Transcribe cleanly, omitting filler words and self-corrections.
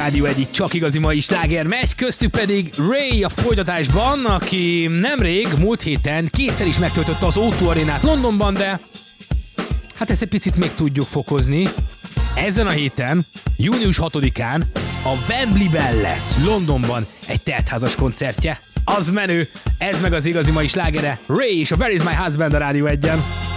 Rádió egyik csak igazi mai sláger megy, köztük pedig Ray a folytatásban, aki nemrég, múlt héten kétszer is megtöltötte az O2 arénát Londonban, de hát ezt egy picit még tudjuk fokozni. Ezen a héten, június 6-án a Wembleyben lesz Londonban egy teltházas koncertje. Az menő, ez meg az igazi mai slágere, Ray és a Where is my husband a Rádió 1-en.